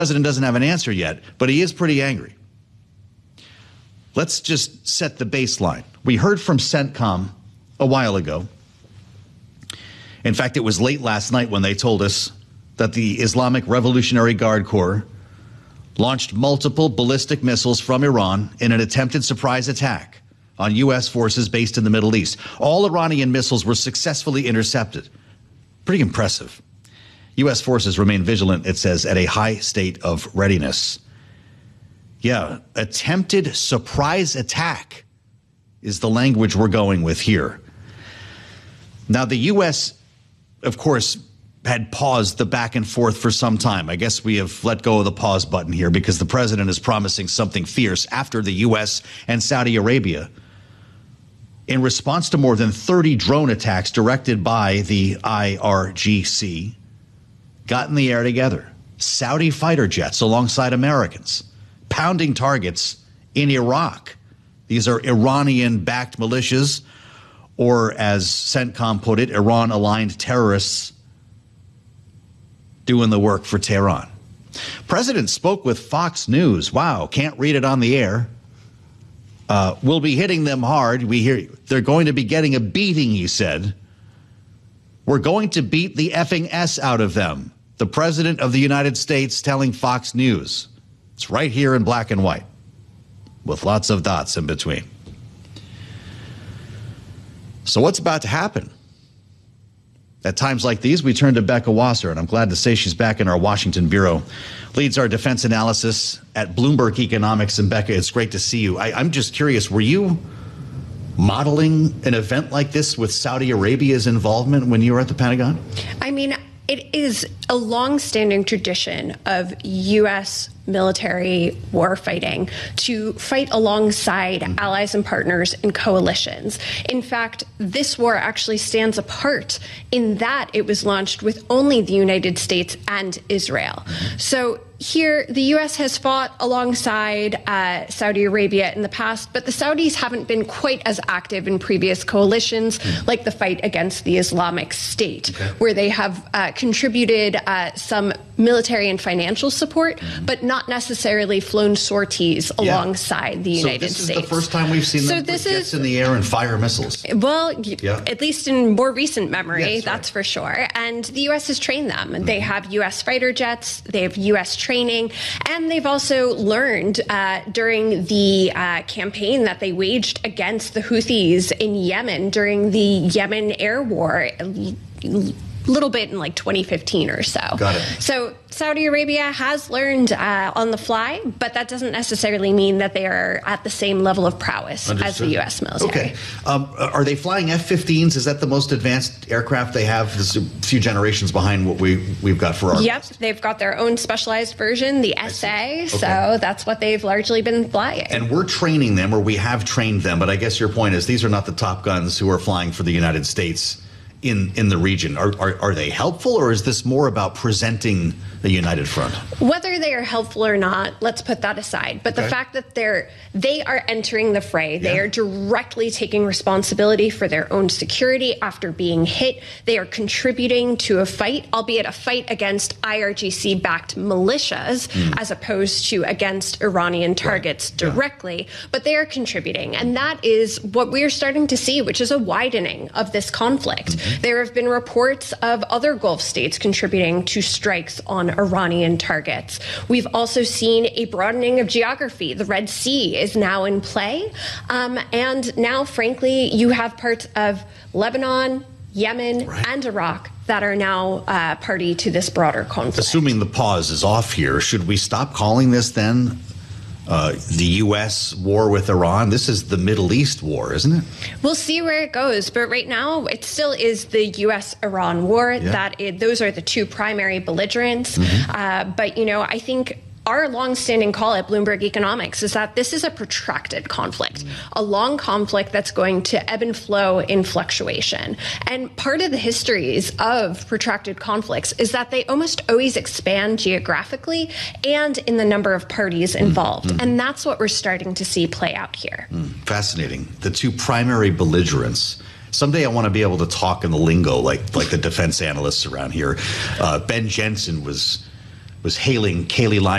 president doesn't have an answer yet, but he is pretty angry. Let's just set the baseline. We heard from CENTCOM a while ago. In fact, it was late last night when they told us that the Islamic Revolutionary Guard Corps launched multiple ballistic missiles from Iran in an attempted surprise attack on U.S. forces based in the Middle East. All Iranian missiles were successfully intercepted. Pretty impressive. U.S. forces remain vigilant, it says, at a high state of readiness. Yeah, attempted surprise attack is the language we're going with here. Now, the U.S., of course, had paused the back and forth for some time. I guess we have let go of the pause button here because the president is promising something fierce after the U.S. and Saudi Arabia, in response to more than 30 drone attacks directed by the IRGC, got in the air together. Saudi fighter jets alongside Americans, pounding targets in Iraq. These are Iranian-backed militias, or as CENTCOM put it, Iran-aligned terrorists doing the work for Tehran. President spoke with Fox News. Wow, can't read it on the air. We'll be hitting them hard. We hear they're going to be getting a beating, he said. We're going to beat the effing S out of them. The president of the United States telling Fox News. It's right here in black and white, with lots of dots in between. So what's about to happen? At times like these, we turn to Becca Wasser, and I'm glad to say she's back in our Washington bureau. Leads our defense analysis at Bloomberg Economics. And Becca, it's great to see you. I'm just curious, were you modeling an event like this with Saudi Arabia's involvement when you were at the Pentagon? I mean, it is a long-standing tradition of U.S. military war fighting to fight alongside allies and partners and coalitions. In fact, this war actually stands apart in that it was launched with only the United States and Israel. So here, the U.S. has fought alongside Saudi Arabia in the past, but the Saudis haven't been quite as active in previous coalitions, like the fight against the Islamic State, where they have contributed some military and financial support, but not necessarily flown sorties alongside the United States. So this is the first time we've seen them put jets in the air and fire missiles? Well, at least in more recent memory, that's for sure. And the U.S. has trained them. They have U.S. fighter jets, they have U.S. training, and they've also learned during the campaign that they waged against the Houthis in Yemen during the Yemen air war, little bit in like 2015 or so. Got it. So Saudi Arabia has learned on the fly, but that doesn't necessarily mean that they are at the same level of prowess as the U.S. military. Okay. Are they flying F-15s? Is that the most advanced aircraft they have? This is a few generations behind what we've got for our. Yep. They've got their own specialized version, the SA. So that's what they've largely been flying. And we're training them, or we have trained them. But I guess your point is these are not the top guns who are flying for the United States in the region. Are they helpful, or is this more about presenting the united front? Whether they are helpful or not, let's put that aside. But the fact that they are entering the fray, they are directly taking responsibility for their own security after being hit. They are contributing to a fight, albeit a fight against IRGC-backed militias, as opposed to against Iranian targets directly. But they are contributing, and that is what we are starting to see, which is a widening of this conflict. There have been reports of other Gulf states contributing to strikes on Iranian targets. We've also seen a broadening of geography. The Red Sea is now in play. And now, frankly, you have parts of Lebanon, Yemen, and Iraq that are now party to this broader conflict. Assuming the pause is off here, should we stop calling this then the U.S. war with Iran? This is the Middle East war, isn't it? We'll see where it goes. But right now, it still is the U.S.-Iran war. Those are the two primary belligerents. But, you know, I think our longstanding call at Bloomberg Economics is that this is a protracted conflict, a long conflict that's going to ebb and flow in fluctuation. And part of the histories of protracted conflicts is that they almost always expand geographically and in the number of parties involved. And that's what we're starting to see play out here. Fascinating. The two primary belligerents. Someday I want to be able to talk in the lingo like the defense analysts around here. Ben Jensen was was hailing Kaylee Lyon